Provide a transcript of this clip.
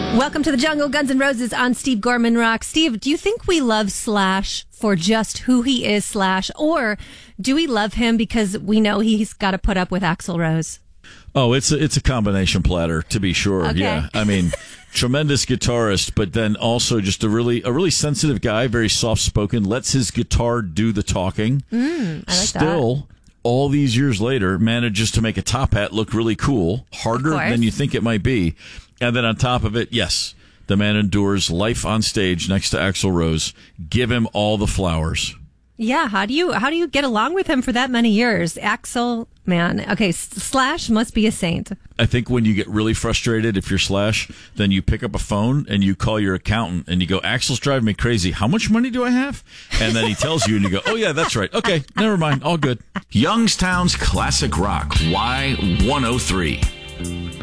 Welcome to the Jungle, Guns N' Roses on Steve Gorman Rock. Steve, do you think we love Slash for just who he is, Slash, or do we love him because we know he's got to put up with Axl Rose? Oh, it's a combination platter, to be sure. Okay. Yeah, I mean, tremendous guitarist, but then also just a really sensitive guy, very soft spoken. Lets his guitar do the talking. I like Still, that. all these years later, manages to make a top hat look really cool, harder than you think it might be. And then on top of it, yes, the man endures life on stage next to Axl Rose. Give him all the flowers. Yeah, how do you get along with him for that many years? Axl, man. Okay, Slash must be a saint. I think when you get really frustrated, if you're Slash, then you pick up a phone and you call your accountant and you go, Axl's driving me crazy. How much money do I have? And then he tells you and you go, oh yeah, that's right. Okay, never mind. All good. Youngstown's Classic Rock, Y103.